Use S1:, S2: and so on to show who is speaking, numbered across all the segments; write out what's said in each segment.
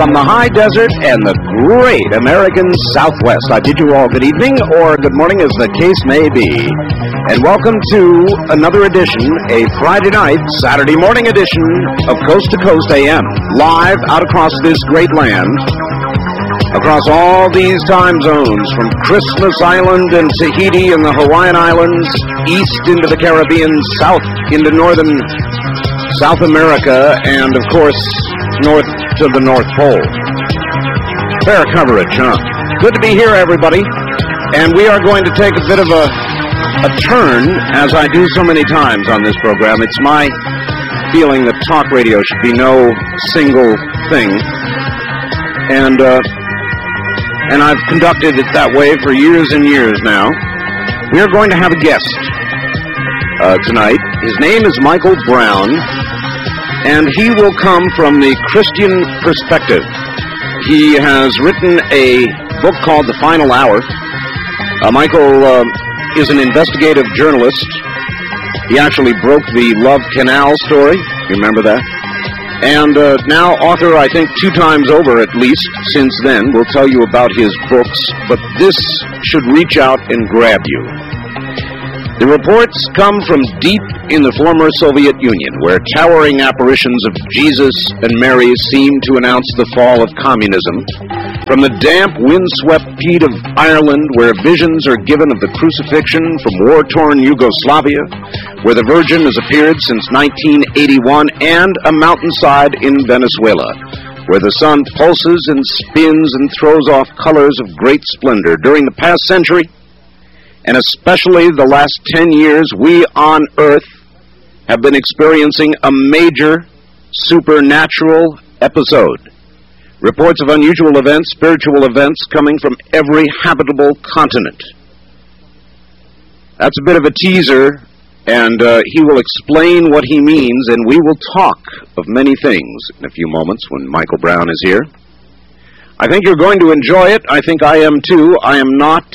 S1: from the high desert and the great American Southwest. I bid you all good evening or good morning as the case may be. And welcome to another edition, a Friday night, Saturday morning edition of Coast to Coast AM, live out across this great land, across all these time zones, from Christmas Island and Tahiti and the Hawaiian Islands, east into the Caribbean, south into northern South America, and of course, north to the North Pole. Fair coverage, huh? Good to be here, everybody. And we are going to take a bit of a turn, as I do so many times on this program. It's my feeling that talk radio should be no single thing. And I've conducted it that way for years and years now. We are going to have a guest tonight. His name is Michael Brown, and he will come from the Christian perspective. He has written a book called The Final Hour. Michael is an investigative journalist. He actually broke the Love Canal story. You remember that? And now author, I think, 2 times over at least since then. We'll tell you about his books, but this should reach out and grab you. The reports come from deep in the former Soviet Union, where towering apparitions of Jesus and Mary seem to announce the fall of communism. From the damp, wind-swept peat of Ireland, where visions are given of the crucifixion from war-torn Yugoslavia, where the Virgin has appeared since 1981, and a mountainside in Venezuela, where the sun pulses and spins and throws off colors of great splendor. During the past century, and especially the last 10 years, we on Earth have been experiencing a major supernatural episode. Reports of unusual events, spiritual events, coming from every habitable continent. That's a bit of a teaser, and he will explain what he means, and we will talk of many things in a few moments when Michael Brown is here. I think you're going to enjoy it. I think I am too. I am not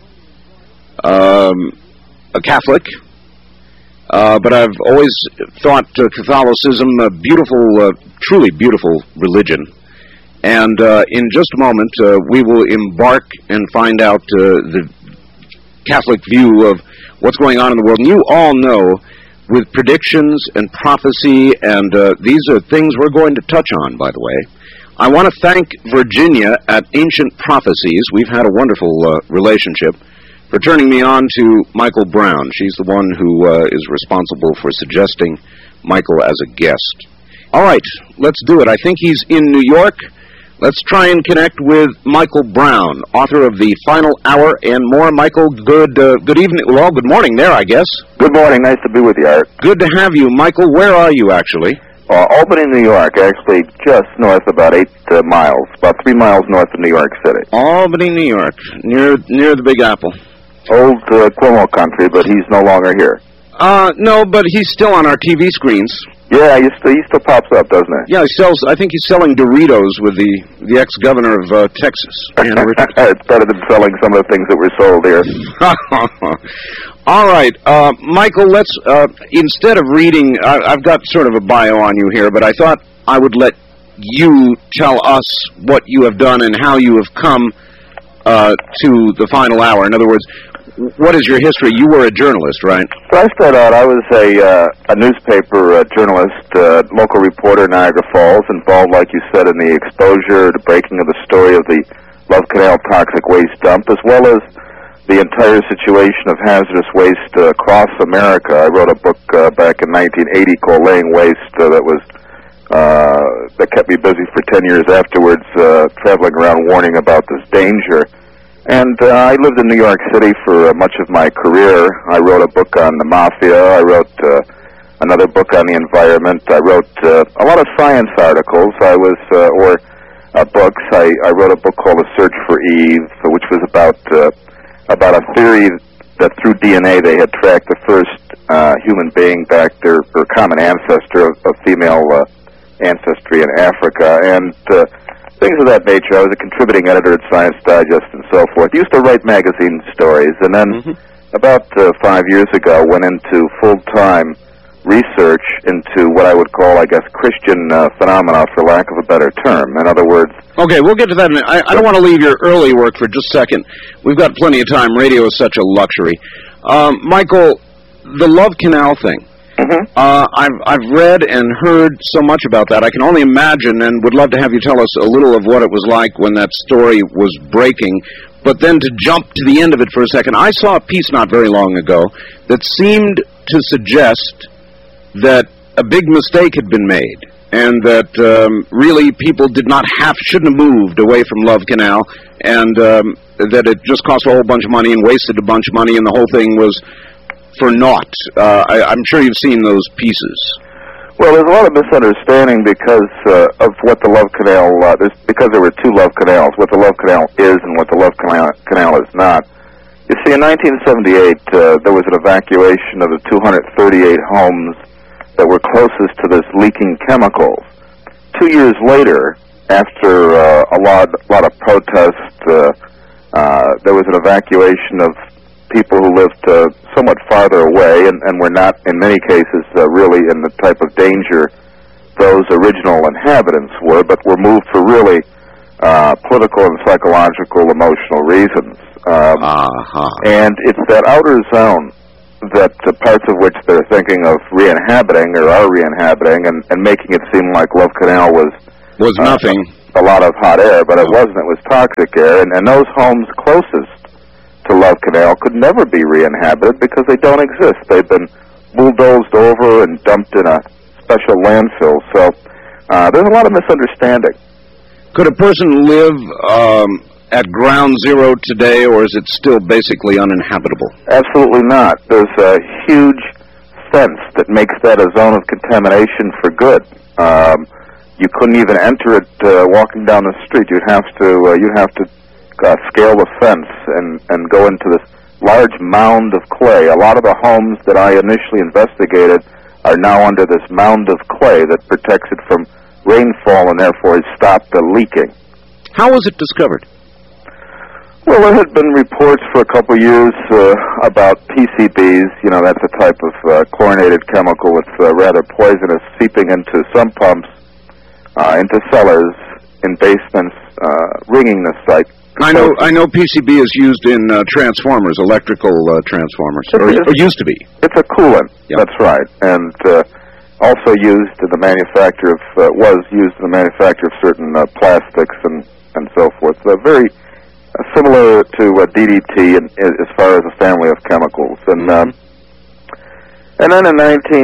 S1: a Catholic, but I've always thought Catholicism a beautiful, truly beautiful religion. And in just a moment, we will embark and find out the Catholic view of what's going on in the world. And you all know, with predictions and prophecy, and these are things we're going to touch on, by the way. I want to thank Virginia at Ancient Prophecies. We've had a wonderful relationship, for turning me on to Michael Brown. She's the one who is responsible for suggesting Michael as a guest. All right, let's do it. I think he's in New York. Let's try and connect with Michael Brown, author of The Final Hour and more. Michael, good evening. Well, good morning there, I guess.
S2: Good morning. Nice to be with you, Art.
S1: Good to have you. Michael, where are you, actually?
S2: Albany, New York, actually just north, about 8 miles, about 3 miles north of New York City.
S1: Albany, New York, near the Big Apple.
S2: Old Cuomo country, but he's no longer here.
S1: No, but he's still on our TV screens.
S2: Yeah, he still pops up, doesn't he?
S1: Yeah, I think he's selling Doritos with the ex-governor of Texas.
S2: It's better than selling some of the things that were sold here.
S1: All right, Michael, let's, instead of reading, I've got sort of a bio on you here, but I thought I would let you tell us what you have done and how you have come to The Final Hour. In other words, what is your history? You were a journalist, right?
S2: So I started out, I was a newspaper journalist, local reporter in Niagara Falls, involved, like you said, in the exposure, the breaking of the story of the Love Canal toxic waste dump, as well as the entire situation of hazardous waste across America. I wrote a book back in 1980 called Laying Waste that kept me busy for 10 years afterwards, traveling around warning about this danger. And I lived in New York City for much of my career. I wrote a book on the mafia. I wrote another book on the environment. I wrote a lot of science articles. Books. I wrote a book called The Search for Eve, which was about a theory that through DNA they had tracked the first human being back there, or common ancestor of female ancestry in Africa, and things of that nature. I was a contributing editor at Science Digest and so forth. Used to write magazine stories, and then about 5 years ago went into full-time research into what I would call, I guess, Christian phenomena, for lack of a better term. In other words...
S1: Okay, we'll get to that. I don't want to leave your early work for just a second. We've got plenty of time. Radio is such a luxury. Michael, the Love Canal thing.
S2: Mm-hmm.
S1: I've read and heard so much about that. I can only imagine, and would love to have you tell us a little of what it was like when that story was breaking. But then to jump to the end of it for a second, I saw a piece not very long ago that seemed to suggest that a big mistake had been made, and that really people shouldn't have moved away from Love Canal, and that it just cost a whole bunch of money and wasted a bunch of money, and the whole thing was for naught. I'm sure you've seen those pieces.
S2: Well, there's a lot of misunderstanding because of what the Love Canal, because there were two Love Canals, what the Love Canal is and what the Love Canal is not. You see, in 1978, there was an evacuation of the 238 homes that were closest to this leaking chemicals. 2 years later, after a lot of protests, there was an evacuation of people who lived somewhat farther away and were not, in many cases, really in the type of danger those original inhabitants were, but were moved for really political and psychological, emotional reasons. And it's that outer zone that parts of which they're thinking of re-inhabiting or are re-inhabiting and making it seem like Love Canal was
S1: nothing.
S2: A lot of hot air, but it wasn't. It was toxic air, and those homes closest to Love Canal could never be re-inhabited because they don't exist. They've been bulldozed over and dumped in a special landfill. So there's a lot of misunderstanding.
S1: Could a person live at ground zero today, or is it still basically uninhabitable?
S2: Absolutely not. There's a huge fence that makes that a zone of contamination for good. You couldn't even enter it walking down the street. You'd have to scale the fence and go into this large mound of clay. A lot of the homes that I initially investigated are now under this mound of clay that protects it from rainfall and therefore has stopped the leaking.
S1: How was it discovered?
S2: Well, there had been reports for a couple of years about PCBs. You know, that's a type of chlorinated chemical that's rather poisonous, seeping into some pumps, into cellars, in basements, ringing the site.
S1: I know PCB is used in transformers, electrical transformers, or used to be.
S2: It's a coolant, yep. That's right, and also used in the manufacture of, was used in the manufacture of certain plastics and so forth. So very similar to DDT as far as a family of chemicals. And then in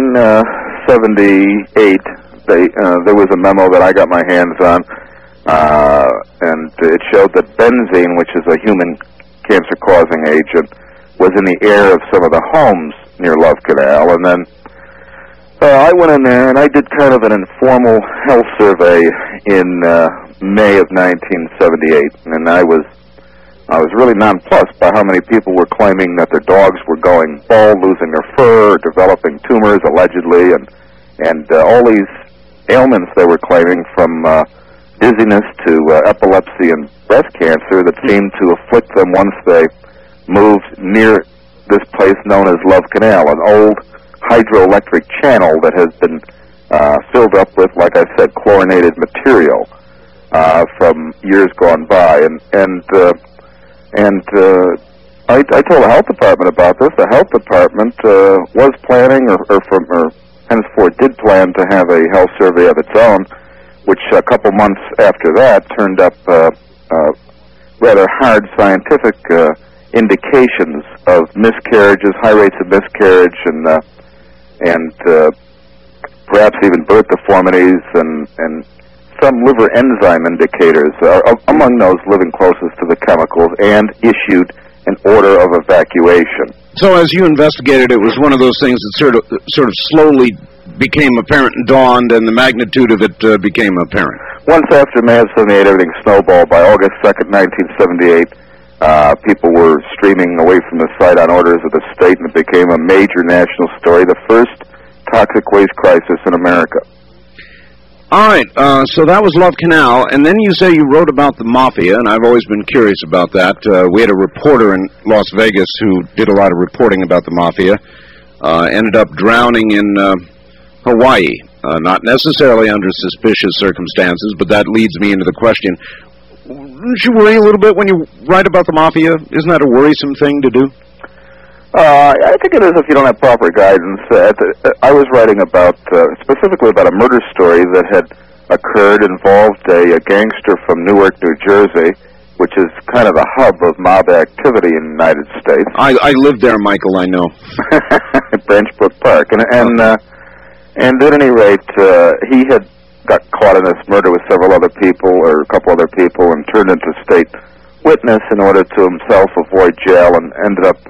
S2: 1978, there was a memo that I got my hands on, and it showed that benzene, which is a human cancer-causing agent, was in the air of some of the homes near Love Canal. And then I went in there and I did kind of an informal health survey in May of 1978, and I was really nonplussed by how many people were claiming that their dogs were going bald, losing their fur, developing tumors allegedly, and all these ailments they were claiming, from dizziness to epilepsy and breast cancer, that seemed to afflict them once they moved near this place known as Love Canal, an old hydroelectric channel that has been filled up with, like I said, chlorinated material from years gone by. I told the health department about this. The health department was planning, or henceforth did plan, to have a health survey of its own, which a couple months after that turned up rather hard scientific indications of miscarriages, high rates of miscarriage, and perhaps even birth deformities, and some liver enzyme indicators, among those living closest to the chemicals, and issued an order of evacuation.
S1: So as you investigated, it was one of those things that sort of slowly became apparent and dawned, and the magnitude of it became apparent. Once
S2: after May of 78, everything snowballed. By August 2nd, 1978, people were streaming away from the site on orders of the state, and it became a major national story, the first toxic waste crisis in America.
S1: All right, so that was Love Canal, and then you say you wrote about the Mafia, and I've always been curious about that. We had a reporter in Las Vegas who did a lot of reporting about the Mafia. ended up drowning in Hawaii. Not necessarily under suspicious circumstances, but that leads me into the question, don't you worry a little bit when you write about the mafia? Isn't that a worrisome thing to do?
S2: I think it is if you don't have proper guidance. I was writing about, specifically about a murder story that had occurred, involved a gangster from Newark, New Jersey, which is kind of the hub of mob activity in the United States.
S1: I lived there, Michael, I know.
S2: Branch Brook Park. And at any rate, he had got caught in this murder with several other people, or a couple other people, and turned into state witness in order to himself avoid jail, and ended up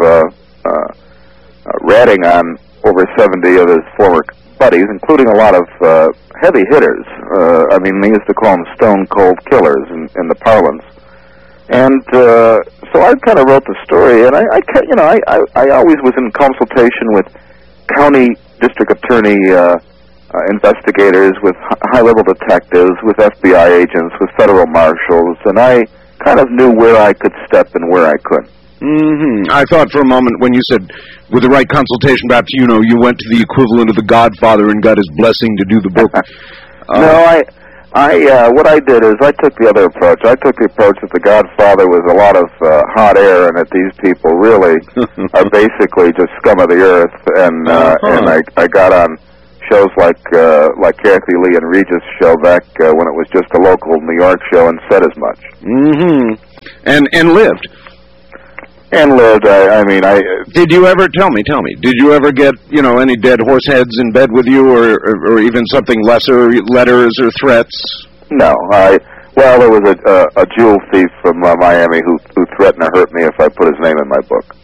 S2: ratting on over 70 of his former buddies, including a lot of heavy hitters. I mean, they used to call them stone-cold killers in the parlance. And so I kind of wrote the story, and I always was in consultation with county district attorney investigators, with high-level detectives, with FBI agents, with federal marshals, and I kind of knew where I could step and where I couldn't.
S1: Mm-hmm. I thought for a moment when you said, with the right consultation, perhaps, you went to the equivalent of the Godfather and got his blessing to do the book.
S2: No, what I did is I took the other approach. I took the approach that The Godfather was a lot of hot air, and that these people really are basically just scum of the earth. And I got on shows like Kathy Lee and Regis' show back when it was just a local New York show, and said as much.
S1: Mm-hmm. And lived.
S2: And lived.
S1: Did you ever, tell me, did you ever get, any dead horse heads in bed with you, or even something lesser, letters or threats?
S2: No. Well, there was a jewel thief from Miami who threatened to hurt me if I put his name in my book.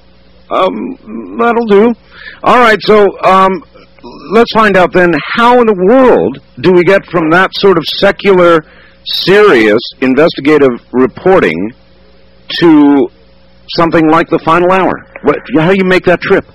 S1: That'll do. All right, so, let's find out then, how in the world do we get from that sort of secular, serious, investigative reporting to something like The Final Hour? How do you make that trip?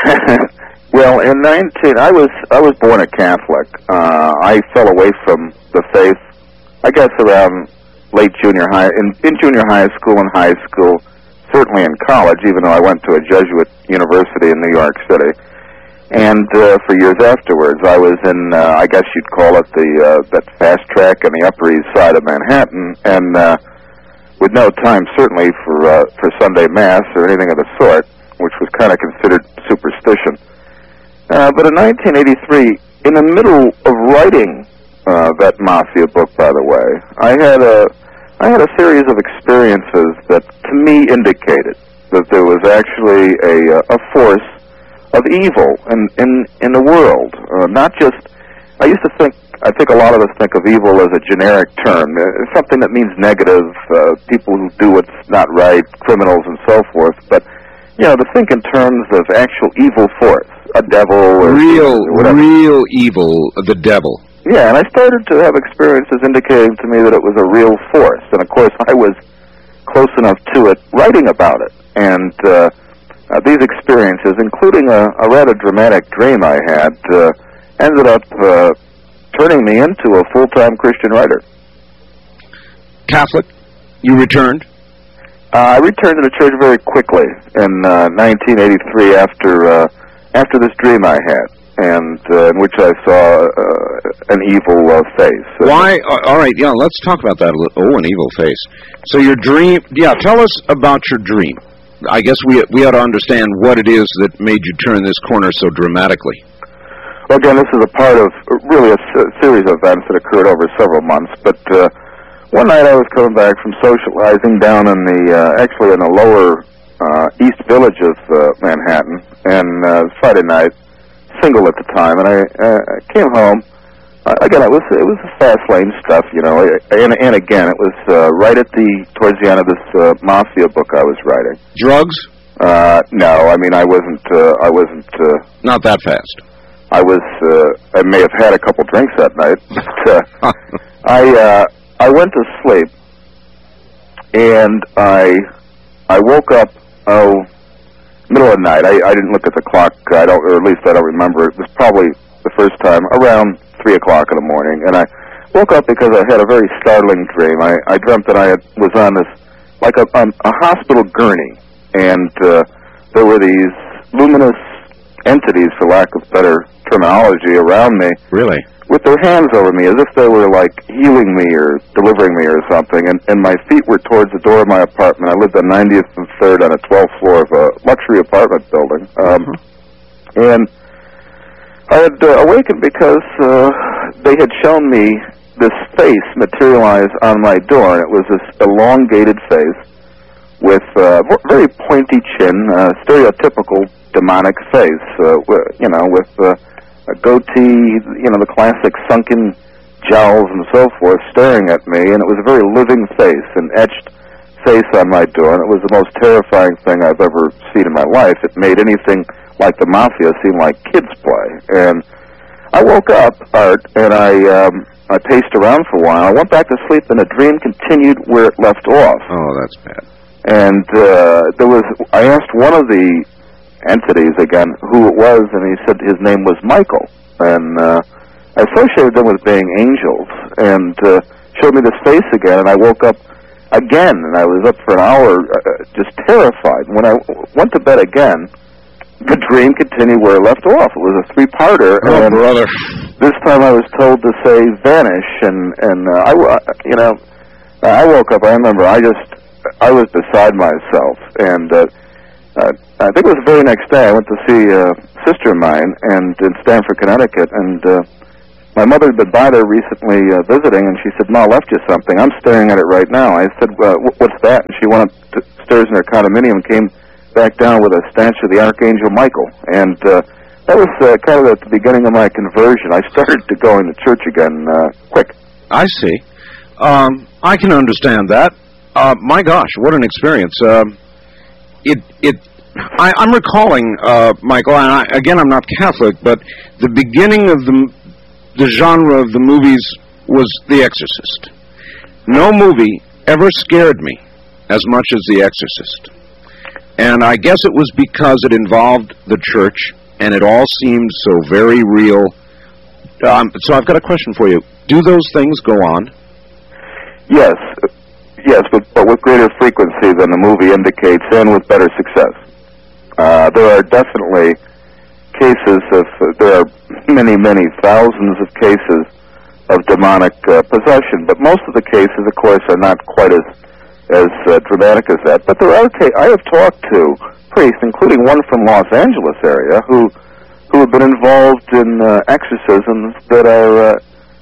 S2: Well, I was born a Catholic. I fell away from the faith, I guess, around late junior high, in junior high school and high school, certainly in college, even though I went to a Jesuit university in New York City. And for years afterwards, I was in, I guess you'd call it that fast track on the Upper East Side of Manhattan, and with no time, certainly, for Sunday Mass or anything of the sort, which was kind of considered superstition. But in 1983, in the middle of writing that Mafia book, by the way, I had a series of experiences that, to me, indicated that there was actually a force of evil in the world. Not just, I think a lot of us think of evil as a generic term, something that means negative, people who do what's not right, criminals and so forth. But, to think in terms of actual evil force, a devil or whatever.
S1: Real evil, the devil.
S2: Yeah, and I started to have experiences indicating to me that it was a real force. And, of course, I was close enough to it writing about it. And these experiences, including a rather dramatic dream I had, ended up turning me into a full-time Christian writer.
S1: Catholic? You returned?
S2: I returned to the church very quickly in 1983 after this dream I had, and in which I saw an evil face.
S1: Why? All right, yeah, let's talk about that a little. Oh, an evil face. So your dream, tell us about your dream. I guess we ought to understand what it is that made you turn this corner so dramatically.
S2: Well, again, this is a part of really a series of events that occurred over several months. But one night I was coming back from socializing down in actually in the lower East Village of Manhattan, and it was Friday night, single at the time, and I came home. Again, it was the fast lane stuff, and again, it was right towards the end of this Mafia book I was writing.
S1: Drugs?
S2: No, I wasn't.
S1: Not that fast.
S2: I may have had a couple drinks that night, but I went to sleep, and I woke up, middle of the night. I didn't look at the clock, or at least I don't remember. It was probably the first time, around 3 o'clock in the morning, and I woke up because I had a very startling dream. I dreamt that I was on this, like a hospital gurney, and there were these luminous entities, for lack of better terminology, around me.
S1: Really?
S2: With their hands over me, as if they were, like, healing me or delivering me or something. And my feet were towards the door of my apartment. I lived on 90th and 3rd on a 12th floor of a luxury apartment building. And I had awakened because they had shown me this face materialize on my door. And it was this elongated face with very pointy chin, stereotypical demonic face, with a goatee, the classic sunken jowls and so forth, staring at me, and it was a very living face, an etched face on my door, and it was the most terrifying thing I've ever seen in my life. It made anything like the Mafia seem like kids' play. And I woke up, Art, and I paced around for a while. I went back to sleep, and the dream continued where it left off.
S1: Oh, that's bad.
S2: And I asked one of the entities again who it was, and he said his name was Michael, and I associated them with being angels, and showed me this face again, and I woke up again, and I was up for an hour just terrified. When I went to bed again, the dream continued where it left off. It was a three-parter,
S1: and brother,
S2: this time I was told to say vanish, and I woke up. I remember I was beside myself, and I think it was the very next day I went to see a sister of mine in Stamford, Connecticut, and my mother had been by there recently visiting, and she said, "Ma, I left you something." I'm staring at it right now. I said, "What's that?" And she went upstairs in her condominium and came back down with a statue of the Archangel Michael. And that was kind of at the beginning of my conversion. I started to go into church again quick.
S1: I see. I can understand that. My gosh, what an experience. I'm recalling, Michael, and again, I'm not Catholic, but the beginning of the genre of the movies was The Exorcist. No movie ever scared me as much as The Exorcist. And I guess it was because it involved the church, and it all seemed so very real. So I've got a question for you. Do those things go on?
S2: Yes, but with greater frequency than the movie indicates, and with better success. There are definitely cases there are many, many thousands of cases of demonic possession, but most of the cases, of course, are not quite as dramatic as that. But there are I have talked to priests, including one from Los Angeles area, who have been involved in exorcisms that are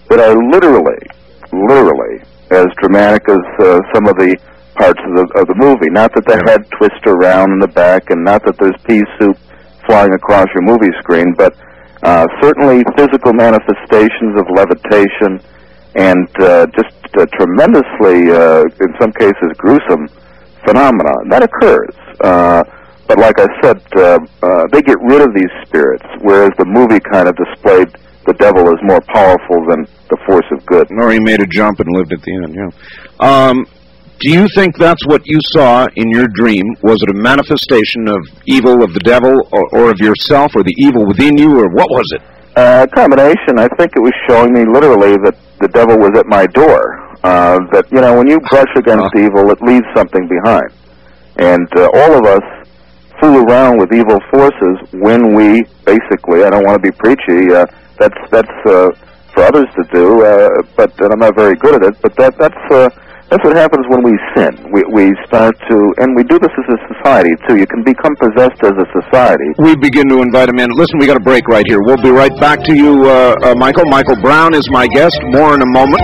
S2: literally as dramatic as some of the parts of the movie. Not that the head twists around in the back, and not that there's pea soup flying across your movie screen, but certainly physical manifestations of levitation and just tremendously, in some cases, gruesome phenomena. That occurs. But like I said, they get rid of these spirits, whereas the movie kind of displayed the devil is more powerful than the force of good.
S1: Or he made a jump and lived at the end, yeah. Do you think that's what you saw in your dream? Was it a manifestation of evil of the devil, or of yourself, or the evil within you, or what was it?
S2: A combination. I think it was showing me literally that the devil was at my door. That, when you brush against evil, it leaves something behind. And all of us fool around with evil forces when we, basically, I don't want to be preachy, that's for others to do, but I'm not very good at it, but that's what happens when we sin. We start to, and we do this as a society, too. You can become possessed as a society.
S1: We begin to invite him in. Listen, we got a break right here. We'll be right back to you, Michael. Michael Brown is my guest. More in a moment.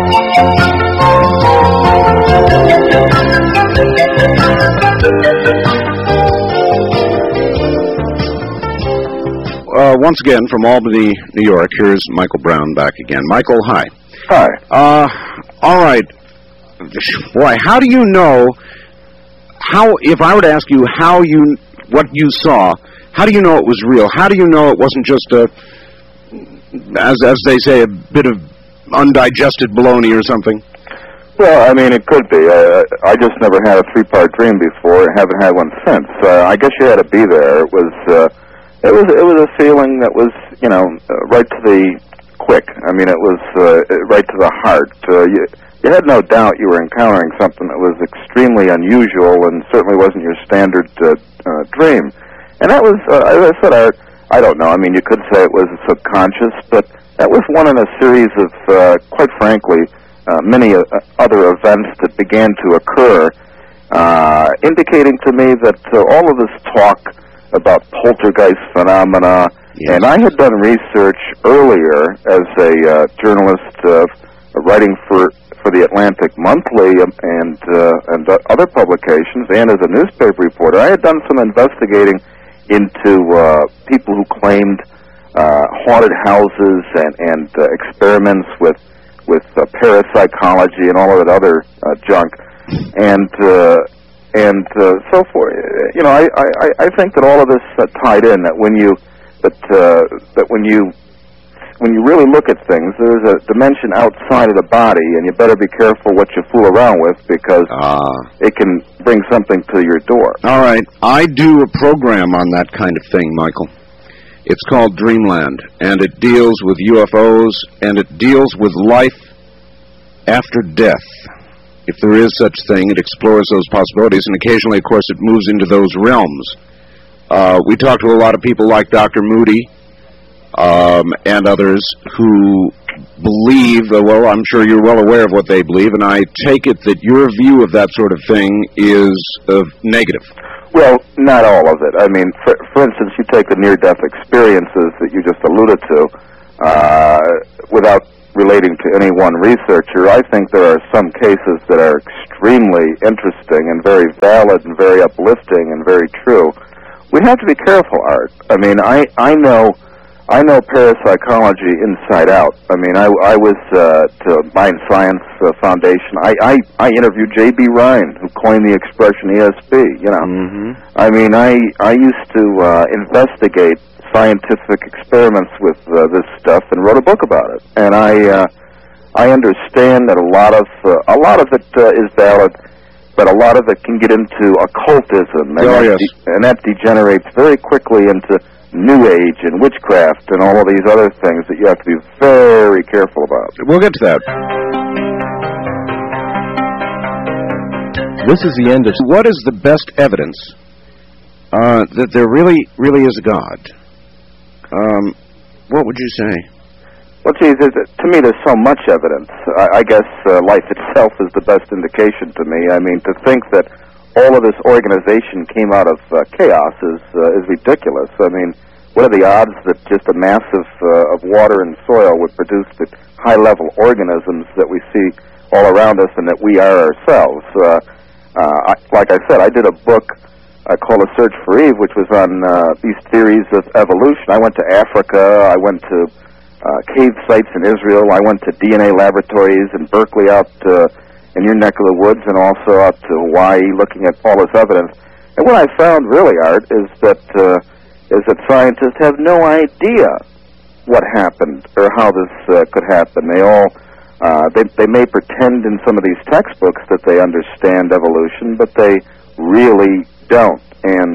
S1: Once again, from Albany, New York, here's Michael Brown back again. Michael, hi.
S2: Hi.
S1: All right. Boy, how do you know, if I were to ask you what you saw, how do you know it was real? How do you know it wasn't just as they say, a bit of undigested baloney or something?
S2: Well, I mean, it could be. I just never had a three-part dream before, and haven't had one since. I guess you had to be there. It was a feeling that was, right to the quick. I mean, it was right to the heart. You had no doubt you were encountering something that was extremely unusual and certainly wasn't your standard dream. And that was, as I said, I don't know. I mean, you could say it was subconscious, but that was one in a series of, quite frankly, many other events that began to occur, indicating to me that all of this talk about poltergeist phenomena,
S1: yes.
S2: And I had done research earlier as a journalist writing for the Atlantic Monthly and other publications, and as a newspaper reporter. I had done some investigating into people who claimed haunted houses and experiments with parapsychology and all of that other junk, and so forth. You know, I think that all of this tied in. That when you when you really look at things, there's a dimension outside of the body, and you better be careful what you fool around with, because it can bring something to your door.
S1: All right. I do a program on that kind of thing, Michael. It's called Dreamland, and it deals with UFOs, and it deals with life after death. If there is such thing, it explores those possibilities, and occasionally, of course, it moves into those realms. We talk to a lot of people like Dr. Moody, and others who believe, well, I'm sure you're well aware of what they believe, and I take it that your view of that sort of thing is negative.
S2: Well, not all of it. I mean, for instance, you take the near-death experiences that you just alluded to, without relating to any one researcher. I think there are some cases that are extremely interesting and very valid and very uplifting and very true. We have to be careful, Art. I mean, I know parapsychology inside out. I mean, I was to Mind Science Foundation. I interviewed J.B. Ryan, who coined the expression ESP. You know, I mean, I used to investigate scientific experiments with this stuff and wrote a book about it. And I understand that a lot of it is valid, but a lot of it can get into occultism, and, and that degenerates very quickly into New Age and witchcraft and all of these other things that you have to be very careful about.
S1: We'll get to that.
S3: This is the end of...
S1: What is the best evidence that there really is a God? What would you say?
S2: Well, geez, to me, there's so much evidence. I guess life itself is the best indication to me. I mean, to think that all of this organization came out of chaos is ridiculous. I mean, what are the odds that just a mass of water and soil would produce the high-level organisms that we see all around us and that we are ourselves? Like I said, I did a book called A Search for Eve, which was on these theories of evolution. I went to Africa. I went to cave sites in Israel. I went to DNA laboratories in Berkeley out in your neck of the woods, and also out to Hawaii, looking at all this evidence. And what I found, really, Art, is that scientists have no idea what happened or how this could happen. They all they may pretend in some of these textbooks that they understand evolution, but they really don't. And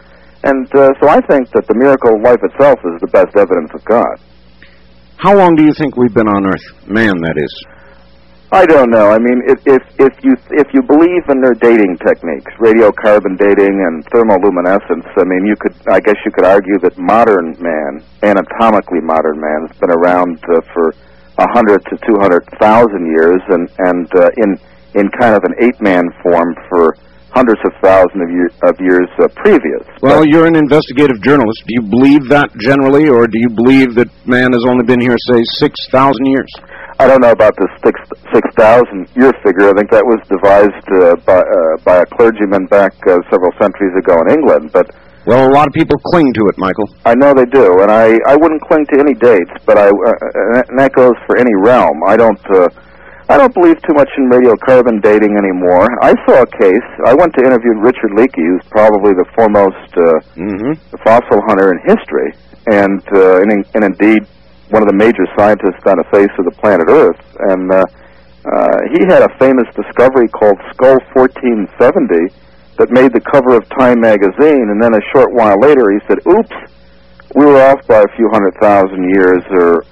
S2: so I think that the miracle of life itself is the best evidence of God.
S1: How long do you think we've been on Earth? Man, that is.
S2: I don't know. I mean, if you believe in their dating techniques, radiocarbon dating and thermoluminescence, I mean, I guess you could argue that modern man, anatomically modern man, has been around for 100 to 200,000 years, and in kind of an ape-man form for hundreds of thousands of years previous.
S1: Well, you're an investigative journalist. Do you believe that generally, or do you believe that man has only been here, say, 6,000 years?
S2: I don't know about the 6,000-year figure. I think that was devised by a clergyman back several centuries ago in England. But
S1: well, a lot of people cling to it, Michael.
S2: I know they do, and I wouldn't cling to any dates, but and that goes for any realm. I don't believe too much in radiocarbon dating anymore. I saw a case. I went to interview Richard Leakey, who's probably the foremost fossil hunter in history, and indeed one of the major scientists on the face of the planet Earth. And he had a famous discovery called Skull 1470 that made the cover of Time magazine, and then a short while later he said, oops, we were off by a few 100,000 years or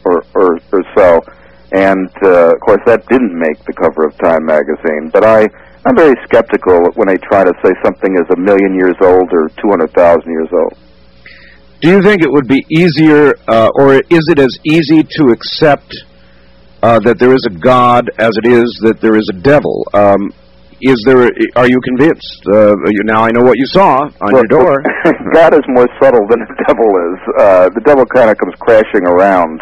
S2: so. And, of course, that didn't make the cover of Time magazine. But I'm very skeptical when they try to say something is 1 million years old or 200,000 years old.
S1: Do you think it would be easier, or is it as easy to accept that there is a God as it is that there is a devil? Are you convinced? Now I know what you saw on your door.
S2: God is more subtle than the devil is. The devil kind of comes crashing around.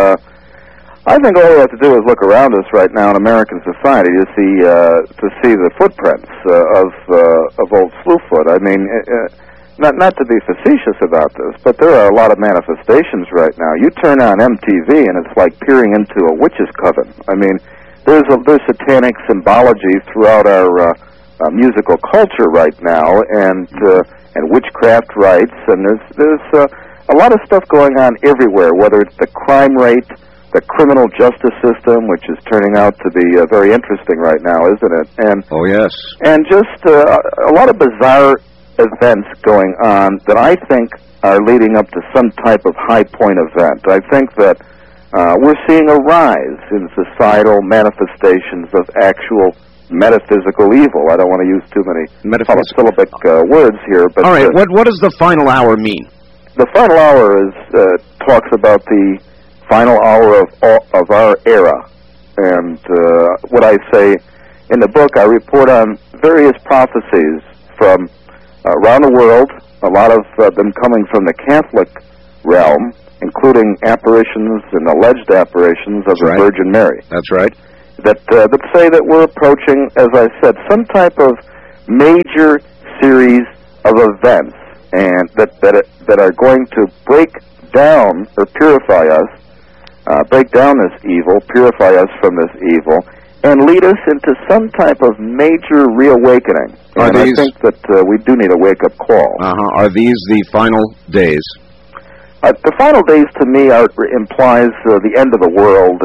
S2: I think all we have to do is look around us right now in American society to see the footprints of old Slewfoot. I mean, not to be facetious about this, but there are a lot of manifestations right now. You turn on MTV and it's like peering into a witch's coven. I mean, there's satanic symbology throughout our musical culture right now, and witchcraft rites, and there's a lot of stuff going on everywhere. Whether it's the crime rate, the criminal justice system, which is turning out to be very interesting right now, isn't it? And
S1: oh yes,
S2: and just a lot of bizarre events going on that I think are leading up to some type of high point event. I think that we're seeing a rise in societal manifestations of actual metaphysical evil. I don't want to use too many polysyllabic words here, but
S1: all right. What does the final hour mean?
S2: The final hour talks about the final hour of our era, and what I say in the book, I report on various prophecies from around the world, a lot of them coming from the Catholic realm, including apparitions and alleged apparitions of the Virgin Mary.
S1: That's right.
S2: That say that we're approaching, as I said, some type of major series of events, and that are going to break down or purify us, break down this evil, purify us from this evil, and lead us into some type of major reawakening. And I think that we do need a wake-up call.
S1: Are these the final days?
S2: The final days, to me, implies the end of the world,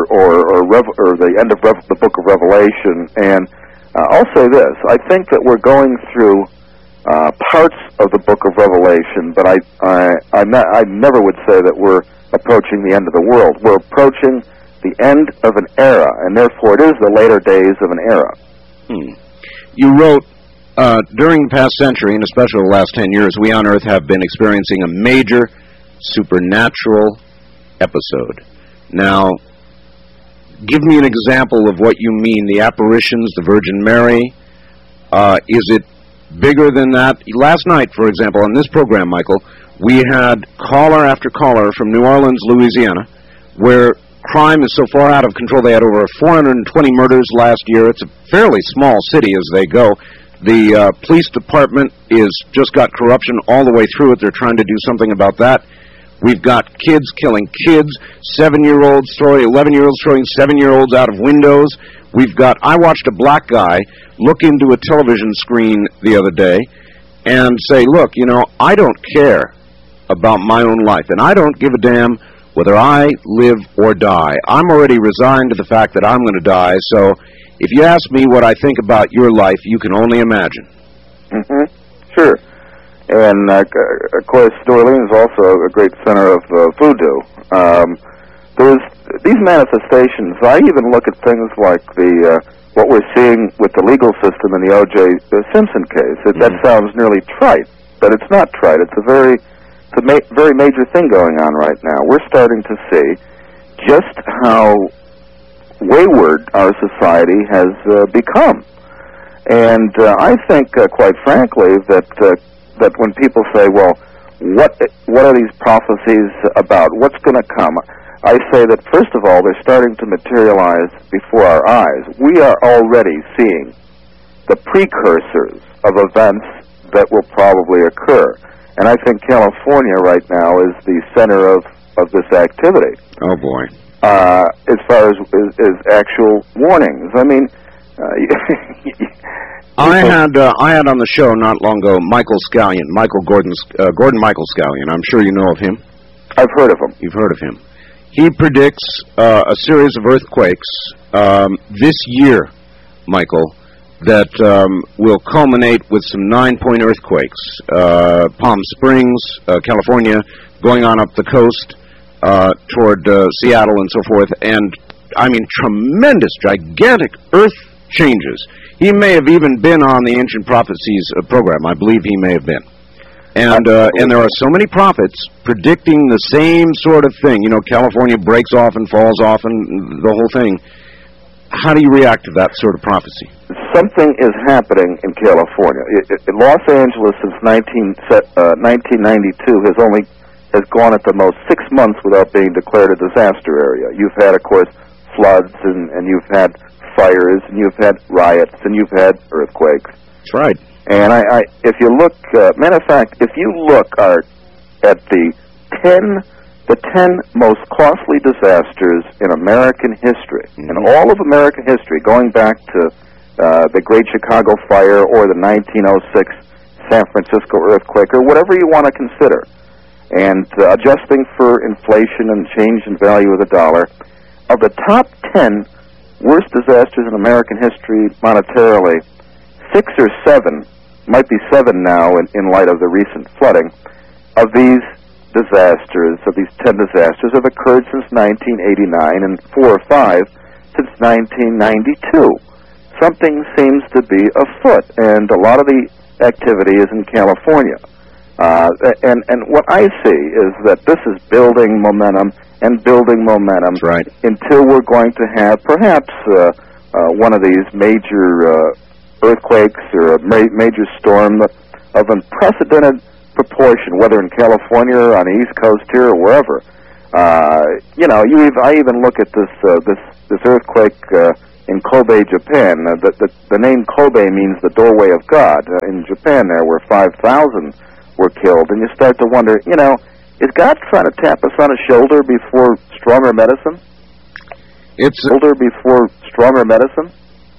S2: or the end of the Book of Revelation. And I'll say this: I think that we're going through parts of the Book of Revelation, but I never would say that we're approaching the end of the world. We're approaching the end of an era, and therefore it is the later days of an era.
S1: You wrote, during the past century, and especially the last 10 years, we on Earth have been experiencing a major supernatural episode. Now, give me an example of what you mean. The apparitions, the Virgin Mary, is it bigger than that? Last night, for example, on this program, Michael, we had caller after caller from New Orleans, Louisiana, where crime is so far out of control. They had over 420 murders last year. It's a fairly small city as they go. The police department just got corruption all the way through it. They're trying to do something about that. We've got kids killing kids, 7-year-olds throwing, 11-year-olds throwing 7-year-olds out of windows. I watched a black guy look into a television screen the other day and say, look, I don't care about my own life, and I don't give a damn whether I live or die. I'm already resigned to the fact that I'm going to die, so if you ask me what I think about your life, you can only imagine.
S2: Sure. And, of course, New Orleans is also a great center of voodoo. There's these manifestations. I even look at things like what we're seeing with the legal system in the O.J. Simpson case. That sounds nearly trite, but it's not trite. It's a very major thing going on right now. We're starting to see just how wayward our society has become. And I think, quite frankly, that when people say, well, what are these prophecies about? What's going to come? I say that, first of all, they're starting to materialize before our eyes. We are already seeing the precursors of events that will probably occur. And I think California right now is the center of this activity.
S1: Oh, boy.
S2: As far as actual warnings. I mean...
S1: I had on the show not long ago Michael Scallion, Gordon Michael Scallion. I'm sure you know of him.
S2: I've heard of him.
S1: You've heard of him. He predicts a series of earthquakes this year, Michael, that will culminate with some 9-point earthquakes. Palm Springs, California, going on up the coast toward Seattle and so forth. And, I mean, tremendous, gigantic earth changes. He may have even been on the Ancient Prophecies program. I believe he may have been. And there are so many prophets predicting the same sort of thing. You know, California breaks off and falls off and the whole thing. How do you react to that sort of prophecy?
S2: Something is happening in California. Los Angeles since 1992 has gone at the most 6 months without being declared a disaster area. You've had, of course, floods, and you've had fires, and you've had riots, and you've had earthquakes.
S1: That's right.
S2: And if you look, matter of fact, if you look, Art, at the 10 most costly disasters in American history, in all of American history, going back to the Great Chicago Fire or the 1906 San Francisco earthquake, or whatever you want to consider, and adjusting for inflation and change in value of the dollar, of the top 10 worst disasters in American history monetarily, 6 or 7, might be 7 now in light of the recent flooding, of these disasters, of these 10 disasters, have occurred since 1989, and 4 or 5 since 1992. Something seems to be afoot, and a lot of the activity is in California. And what I see is that this is building momentum and building momentum.
S1: That's right.
S2: Until we're going to have perhaps one of these major earthquakes or a major storm of unprecedented proportion, whether in California or on the East Coast here or wherever. You know, I even look at this earthquake in Kobe, Japan. The name Kobe means the doorway of God. In Japan, there were 5,000 were killed, and you start to wonder, you know, is God trying to tap us on the shoulder before stronger medicine?
S1: It's
S2: shoulder before stronger medicine.